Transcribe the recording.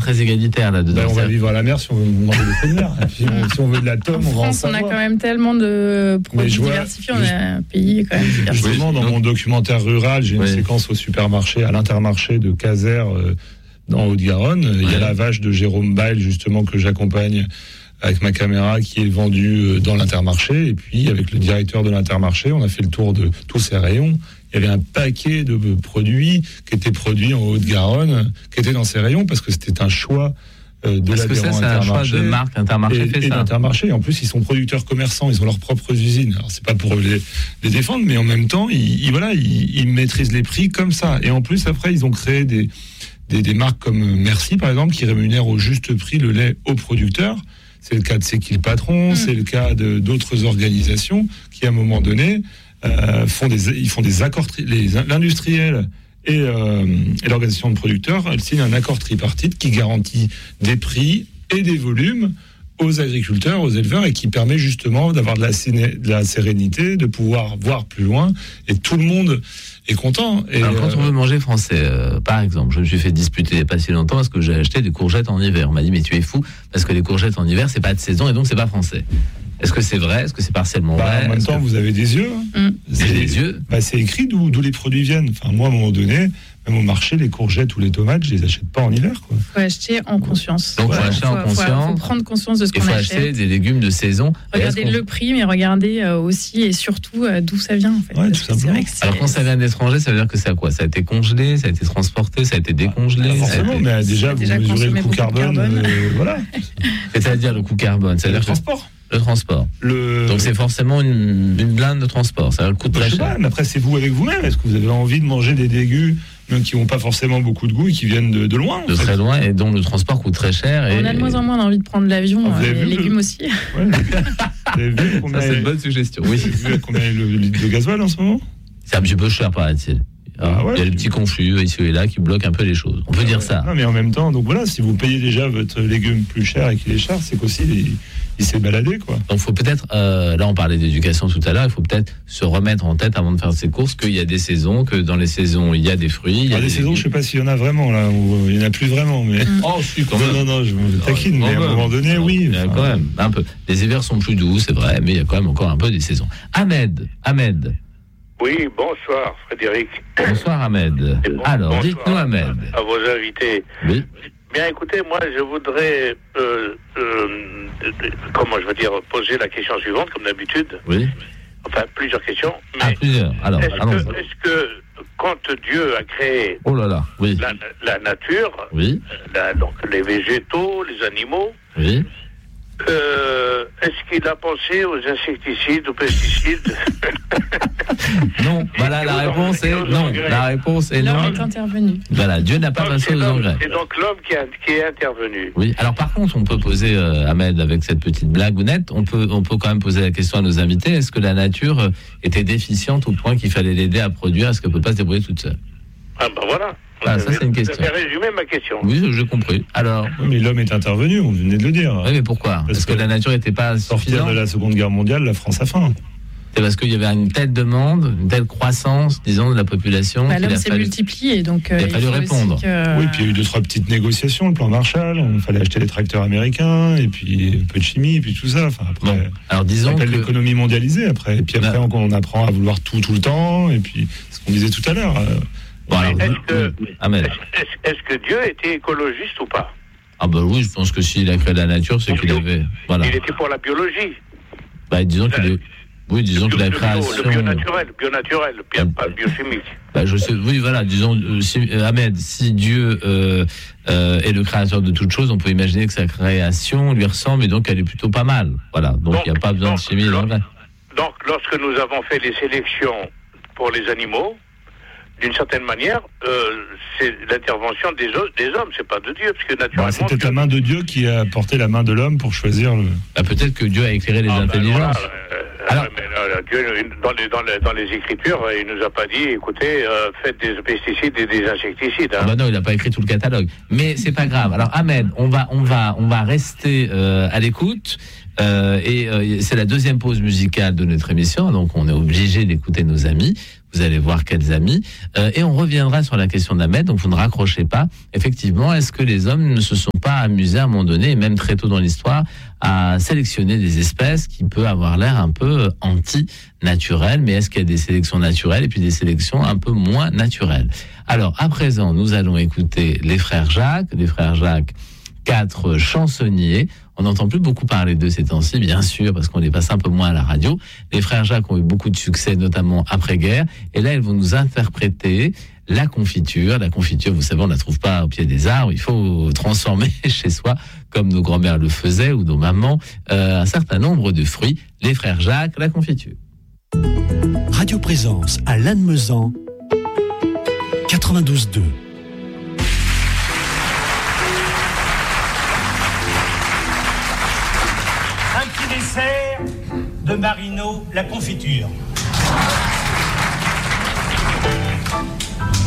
très égalitaire là-dedans. On va vivre à la mer si on veut manger des fruits de mer. Si on veut de la tome, on va en France, on a savoir. quand même tellement de produits diversifiés. On est un pays quand même diversifié. Justement, dans mon documentaire rural, j'ai une séquence au supermarché, à l'Intermarché de Caser, dans Haute-Garonne. Il y a la vache de Jérôme Bail, justement, que j'accompagne avec ma caméra, qui est vendue dans l'Intermarché. Et puis, avec le directeur de l'Intermarché, on a fait le tour de tous ces rayons. Il y avait un paquet de produits qui étaient produits en Haute-Garonne, qui étaient dans ces rayons, parce que c'était un choix de l'adhérent Intermarché. C'est un choix de marque Intermarché et d'Intermarché. En plus, ils sont producteurs commerçants, ils ont leurs propres usines. Alors, c'est pas pour les défendre, mais en même temps, ils maîtrisent les prix comme ça. Et en plus, après, ils ont créé des marques comme Merci, par exemple, qui rémunèrent au juste prix le lait aux producteurs. C'est le cas de C'est qui le patron, c'est le cas d'autres organisations qui, à un moment donné, font des accords, l'industriel et l'organisation de producteurs, elle signe un accord tripartite qui garantit des prix et des volumes aux agriculteurs, aux éleveurs, et qui permet justement d'avoir de la sérénité, de pouvoir voir plus loin, et tout le monde est content. Et alors, quand on veut manger français, par exemple, je me suis fait disputer il n'y a pas si longtemps parce que j'ai acheté des courgettes en hiver. On m'a dit, mais tu es fou, parce que les courgettes en hiver, c'est pas de saison, et donc c'est pas français. Est-ce que c'est vrai? Est-ce que c'est partiellement vrai? En même temps, vous avez des yeux. C'est des yeux. C'est écrit d'où les produits viennent. Enfin, moi, à un moment donné, même au marché, les courgettes ou les tomates, je les achète pas en hiver, quoi. Faut acheter en conscience. Donc, faut acheter en conscience. Faut prendre conscience de ce qu'on achète. Il faut acheter des légumes de saison. Regardez le prix, mais regardez aussi et surtout d'où ça vient, en fait. Ouais, tout simplement. Alors, quand ça vient d'étranger, ça veut dire que c'est à quoi? Ça a été congelé, ça a été transporté, ça a été décongelé. Forcément, mais déjà, vous mesurez le coût carbone. Voilà. C'est-à-dire le coût carbone. C'est-à-dire le transport. Le transport. Donc c'est forcément une blinde de transport. Ça coûte très cher. Mais après, c'est vous avec vous-même. Est-ce que vous avez envie de manger des légumes qui n'ont pas forcément beaucoup de goût et qui viennent de loin? De très loin, et dont le transport coûte très cher. On a de moins en moins envie de prendre l'avion, les légumes aussi. Ouais, vous avez vu ça, c'est une bonne suggestion. Oui. Vous avez vu combien est le litre de gasoil en ce moment? C'est un petit peu cher, paraît-il. Il y a les petits conflits ici et là qui bloquent un peu les choses. On peut dire ça. Non, mais en même temps, donc voilà, si vous payez déjà votre légume plus cher et qu'il est cher, c'est qu'aussi il s'est baladé, quoi. Donc faut peut-être, là on parlait d'éducation tout à l'heure, il faut peut-être se remettre en tête avant de faire ses courses qu'il y a des saisons, que dans les saisons il y a des fruits. Il y a des saisons, je sais pas s'il y en a vraiment là, ou il y en a plus vraiment, mais. Oh, si, quand même. Non, je me taquine, mais à un moment donné, oui. Il y a quand même un peu. Les hivers sont plus doux, c'est vrai, mais il y a quand même encore un peu des saisons. Ahmed. Oui, bonsoir Frédéric. Bonsoir Ahmed. Alors, dites-nous Ahmed. À vos invités. Oui. Bien écoutez, moi je voudrais, poser la question suivante, comme d'habitude. Oui. Enfin, plusieurs questions. Mais plusieurs. Alors, est-ce que quand Dieu a créé la nature, oui. Donc les végétaux, les animaux, oui. Est-ce qu'il a pensé aux insecticides, aux pesticides? Non. Voilà, la réponse est non. La réponse est non. L'homme est intervenu. Voilà, Dieu n'a pas pensé aux engrais. C'est donc l'homme qui est intervenu. Oui. Alors par contre, on peut poser, Ahmed, avec cette petite blague honnête, on peut quand même poser la question à nos invités. Est-ce que la nature était déficiente au point qu'il fallait l'aider à produire? Est-ce qu'elle peut pas se débrouiller toute seule? Ah ben voilà. Ah, ça, c'est une question. Vous avez résumé ma question. Oui, j'ai compris. Alors. Oui, mais l'homme est intervenu, on venait de le dire. Oui, mais pourquoi? Parce que la nature n'était pas suffisante. Sortir de la Seconde Guerre mondiale, la France a faim. C'est parce qu'il y avait une telle demande, une telle croissance, disons, de la population. L'homme s'est multiplié, donc il a fallu répondre. Oui, puis il y a eu 2-3 petites négociations, le plan Marshall, il fallait acheter les tracteurs américains, et puis un peu de chimie, et puis tout ça. Enfin, après, bon. Alors disons que l'économie mondialisée, après. Et puis après, on apprend à vouloir tout le temps, et puis ce qu'on disait tout à l'heure. Bon, alors, est-ce que Dieu était écologiste ou pas? Ah ben oui, je pense que s'il a créé la nature, c'est qu'il avait... Voilà. Il était pour la biologie. Disons qu'il est... Oui, disons que la création... Le bionaturel, pas biochimique. Je sais, oui, voilà, disons, Ahmed, si Dieu est le créateur de toutes choses, on peut imaginer que sa création lui ressemble et donc elle est plutôt pas mal. Voilà, donc il n'y a pas besoin de chimie dans le vrai. Donc, lorsque nous avons fait les sélections pour les animaux, d'une certaine manière, c'est l'intervention des hommes, c'est pas de Dieu, parce que naturellement... c'est peut-être la main de Dieu qui a porté la main de l'homme pour choisir le... peut-être que Dieu a éclairé les intelligences. Dieu, dans les Écritures, il nous a pas dit, écoutez, faites des pesticides et des insecticides. Hein. Non, il n'a pas écrit tout le catalogue. Mais c'est pas grave. Alors Ahmed, on va rester à l'écoute. C'est la deuxième pause musicale de notre émission, donc on est obligé d'écouter nos amis. Vous allez voir quels amis. Et on reviendra sur la question d'Ahmed, donc vous ne raccrochez pas. Effectivement, est-ce que les hommes ne se sont pas amusés à un moment donné, et même très tôt dans l'histoire, à sélectionner des espèces qui peuvent avoir l'air un peu anti-naturelles, mais est-ce qu'il y a des sélections naturelles et puis des sélections un peu moins naturelles? Alors, à présent, nous allons écouter les frères Jacques, 4 chansonniers. On n'entend plus beaucoup parler d'eux ces temps-ci, bien sûr, parce qu'on les passe un peu moins à la radio. Les frères Jacques ont eu beaucoup de succès, notamment après-guerre. Et là, ils vont nous interpréter la confiture. La confiture, vous savez, on ne la trouve pas au pied des arbres. Il faut transformer chez soi, comme nos grands-mères le faisaient, ou nos mamans, un certain nombre de fruits. Les frères Jacques, la confiture. Radio Présence à Lannemezan, 92.2. Un petit dessert de Marino, la confiture.